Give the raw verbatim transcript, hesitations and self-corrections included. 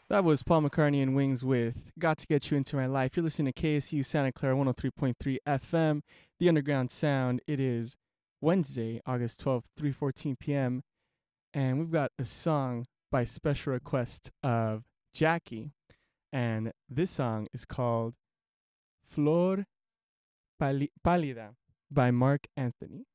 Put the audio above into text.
That was Paul McCartney and Wings with Got to Get You Into My Life. You're listening to K S U Santa Clara one oh three point three F M, The Underground Sound. It is Wednesday, August twelfth, three fourteen p.m. And we've got a song by special request of Jackie. And this song is called Flor Pali- Pálida by Mark Anthony.